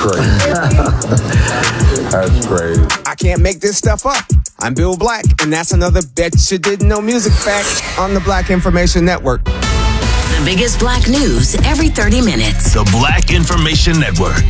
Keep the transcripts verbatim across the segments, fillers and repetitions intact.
Crazy. That's crazy. I can't make this stuff up. I'm Bill Black, and that's another Bet You Didn't Know music fact on the Black Information Network. The biggest black news every thirty minutes. The Black Information Network.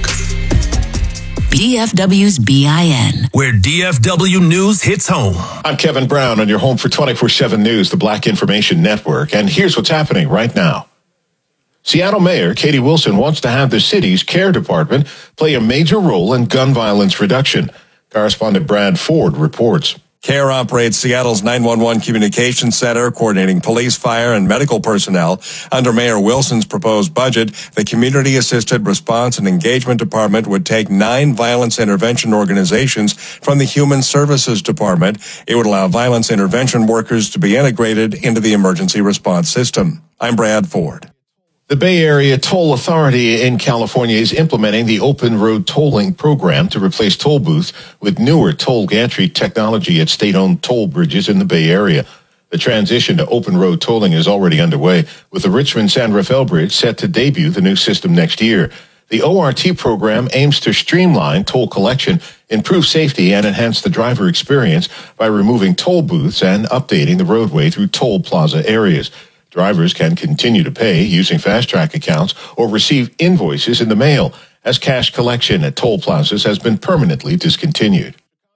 D F W's B I N. Where D F W News hits home. I'm Kevin Brown on your home for twenty-four seven News, the Black Information Network. And here's what's happening right now. Seattle Mayor Katie Wilson wants to have the city's care department play a major role in gun violence reduction. Correspondent Brad Ford reports. CARE operates Seattle's nine one one communications center, coordinating police, fire, and medical personnel. Under Mayor Wilson's proposed budget, the Community Assisted Response and Engagement Department would take nine violence intervention organizations from the Human Services Department. It would allow violence intervention workers to be integrated into the emergency response system. I'm Brad Ford. The Bay Area Toll Authority in California is implementing the open road tolling program to replace toll booths with newer toll gantry technology at state-owned toll bridges in the Bay Area. The transition to open road tolling is already underway, with the Richmond-San Rafael Bridge set to debut the new system next year. The O R T program aims to streamline toll collection, improve safety, and enhance the driver experience by removing toll booths and updating the roadway through toll plaza areas. Drivers can continue to pay using fast-track accounts or receive invoices in the mail, as cash collection at toll plazas has been permanently discontinued.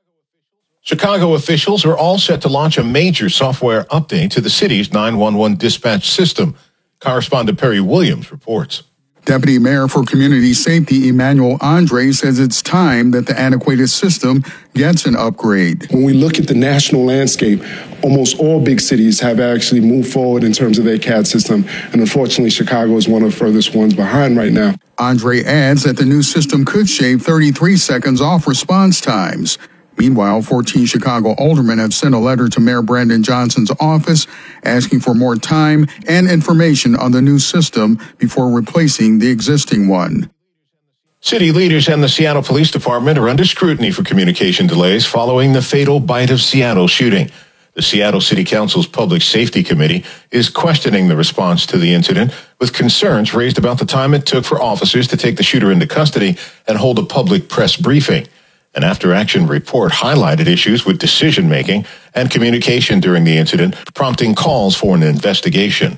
Chicago officials are all set to launch a major software update to the city's nine one one dispatch system. Correspondent Perry Williams reports. Deputy Mayor for Community Safety Emmanuel Andre says it's time that the antiquated system gets an upgrade. When we look at the national landscape, almost all big cities have actually moved forward in terms of their C A D system, and unfortunately Chicago is one of the furthest ones behind right now. Andre adds that the new system could shave thirty-three seconds off response times. Meanwhile, fourteen Chicago aldermen have sent a letter to Mayor Brandon Johnson's office asking for more time and information on the new system before replacing the existing one. City leaders and the Seattle Police Department are under scrutiny for communication delays following the fatal Bite of Seattle shooting. The Seattle City Council's Public Safety Committee is questioning the response to the incident, with concerns raised about the time it took for officers to take the shooter into custody and hold a public press briefing. An after-action report highlighted issues with decision-making and communication during the incident, prompting calls for an investigation.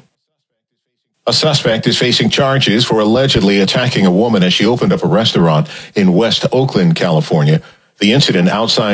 A suspect is facing charges for allegedly attacking a woman as she opened up a restaurant in West Oakland, California. The incident outside